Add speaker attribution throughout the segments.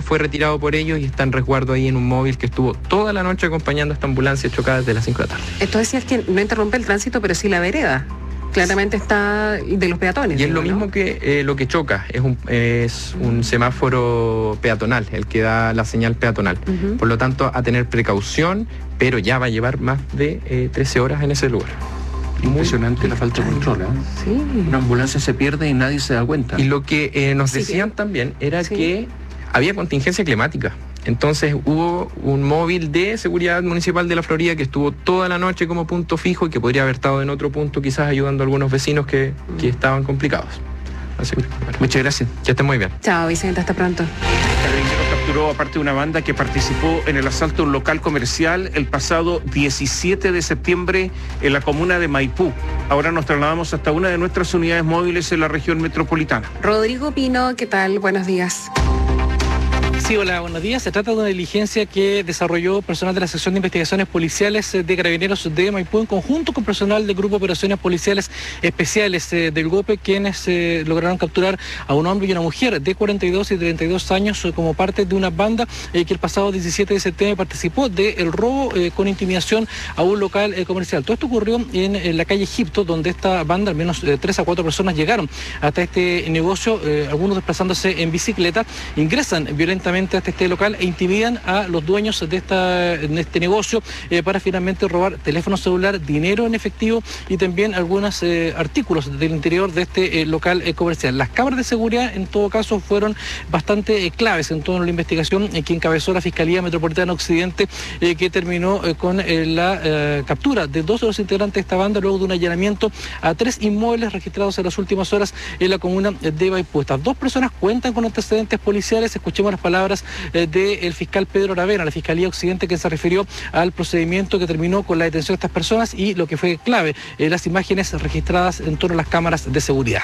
Speaker 1: fue retirado por ellos y está en resguardo ahí en un móvil que estuvo toda la noche acompañando a esta ambulancia chocada desde las 5 de la tarde.
Speaker 2: Esto decías que no interrumpe el tránsito, pero sí la vereda. Claramente está de los peatones.
Speaker 1: Y es lo mismo que lo que choca, es un semáforo peatonal, el que da la señal peatonal. Por lo tanto, a tener precaución, pero ya va a llevar más de 13 horas en ese lugar.
Speaker 3: Impresionante la falta de control, ¿eh?
Speaker 2: Sí.
Speaker 3: Una ambulancia se pierde y nadie se da cuenta.
Speaker 1: Y lo que nos decían también era que había contingencia climática. Entonces hubo un móvil de seguridad municipal de la Florida que estuvo toda la noche como punto fijo y que podría haber estado en otro punto quizás ayudando a algunos vecinos que estaban complicados. Así que, bueno,
Speaker 3: muchas gracias.
Speaker 1: Que estén muy bien.
Speaker 2: Chao, Vicente, hasta pronto.
Speaker 4: Carabineros capturó a parte de una banda que participó en el asalto a un local comercial el pasado 17 de septiembre en la comuna de Maipú. Ahora nos trasladamos hasta una de nuestras unidades móviles en la región metropolitana.
Speaker 2: Rodrigo Pino, ¿qué tal? Buenos días.
Speaker 5: Sí, hola, buenos días. Se trata de una diligencia que desarrolló personal de la sección de investigaciones policiales de Carabineros de Maipú en conjunto con personal del Grupo de Operaciones Policiales Especiales del GOPE, quienes lograron capturar a un hombre y una mujer de 42 y 32 años como parte de una banda que el pasado 17 de septiembre participó del robo con intimidación a un local comercial. Todo esto ocurrió en la calle Egipto, donde esta banda, al menos 3 a 4 personas llegaron hasta este negocio, algunos desplazándose en bicicleta, ingresan violentamente hasta este local e intimidan a los dueños de este negocio para finalmente robar teléfono celular, dinero en efectivo y también algunos artículos del interior de este local comercial. Las cámaras de seguridad en todo caso fueron bastante claves en toda la investigación que encabezó la Fiscalía Metropolitana Occidente, que terminó con la captura de 2 de los integrantes de esta banda luego de un allanamiento a 3 inmuebles registrados en las últimas horas en la comuna de Maipú. Estas 2 personas cuentan con antecedentes policiales. Escuchemos las palabras del fiscal Pedro Aravena, la Fiscalía Occidente, que se refirió al procedimiento que terminó con la detención de estas personas y lo que fue clave, las imágenes registradas en torno a las cámaras de seguridad.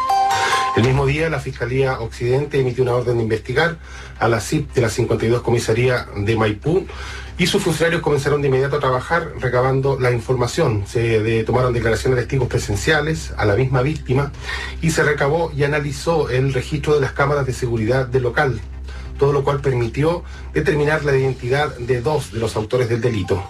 Speaker 6: El mismo día, la Fiscalía Occidente emitió una orden de investigar a la CIP de la 52 Comisaría de Maipú y sus funcionarios comenzaron de inmediato a trabajar recabando la información. Se tomaron declaraciones de testigos presenciales a la misma víctima y se recabó y analizó el registro de las cámaras de seguridad del local, todo lo cual permitió determinar la identidad de 2 de los autores del delito.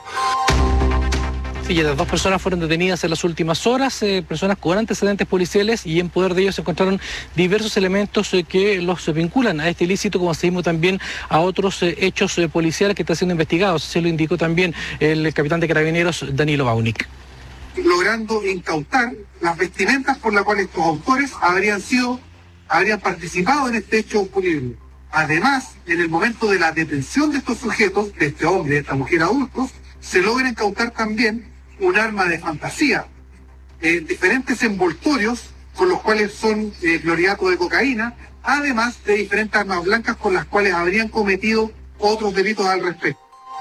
Speaker 5: Sí, las 2 personas fueron detenidas en las últimas horas, personas con antecedentes policiales, y en poder de ellos se encontraron diversos elementos que los vinculan a este ilícito, como asimismo también a otros hechos policiales que están siendo investigados. Se lo indicó también el capitán de Carabineros, Danilo Baunik.
Speaker 7: Logrando incautar las vestimentas por las cuales estos autores habrían participado en este hecho punible. Además, en el momento de la detención de estos sujetos, de este hombre y de esta mujer adultos, se logra incautar también un arma de fantasía, diferentes envoltorios con los cuales son clorhidrato de cocaína, además de diferentes armas blancas con las cuales habrían cometido otros delitos al respecto.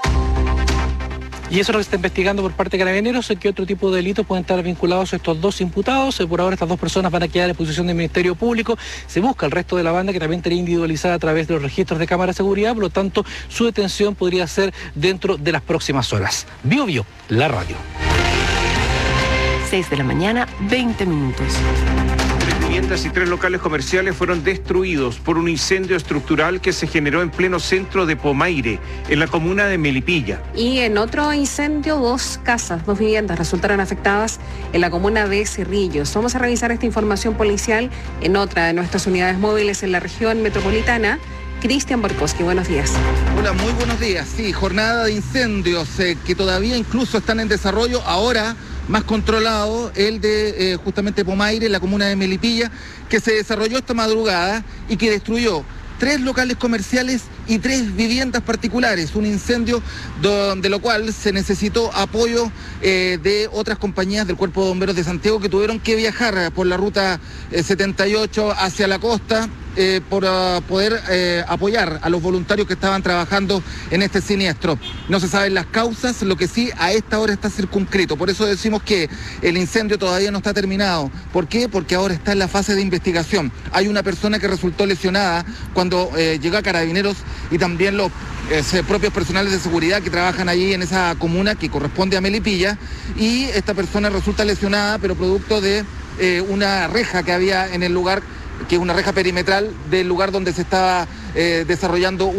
Speaker 5: Y eso es lo que se está investigando por parte de Carabineros, que otro tipo de delitos pueden estar vinculados a estos 2 imputados. Por ahora estas 2 personas van a quedar en posición del Ministerio Público. Se busca el resto de la banda, que también estaría individualizada a través de los registros de cámara de seguridad, por lo tanto su detención podría ser dentro de las próximas horas. Bio Bio, la radio.
Speaker 8: 6 de la mañana, 20 minutos.
Speaker 4: 3 viviendas y 3 locales comerciales fueron destruidos por un incendio estructural que se generó en pleno centro de Pomaire, en la comuna de Melipilla.
Speaker 2: Y en otro incendio, 2 casas, 2 viviendas resultaron afectadas en la comuna de Cerrillos. Vamos a revisar esta información policial en otra de nuestras unidades móviles en la región metropolitana. Cristian Borkowski, buenos días.
Speaker 9: Hola, muy buenos días. Sí, jornada de incendios que todavía incluso están en desarrollo. Ahora más controlado, el de justamente Pomaire, en la comuna de Melipilla, que se desarrolló esta madrugada y que destruyó 3 locales comerciales y 3 viviendas particulares. Un incendio de lo cual se necesitó apoyo de otras compañías del Cuerpo de Bomberos de Santiago, que tuvieron que viajar por la ruta 78 hacia la costa por poder apoyar a los voluntarios que estaban trabajando en este siniestro. No se saben las causas, lo que sí a esta hora está circunscrito. Por eso decimos que el incendio todavía no está terminado. ¿Por qué? Porque ahora está en la fase de investigación. Hay una persona que resultó lesionada cuando llegó a Carabineros, y también los propios personales de seguridad que trabajan allí en esa comuna que corresponde a Melipilla, y esta persona resulta lesionada, pero producto de una reja que había en el lugar, que es una reja perimetral del lugar donde se estaba desarrollando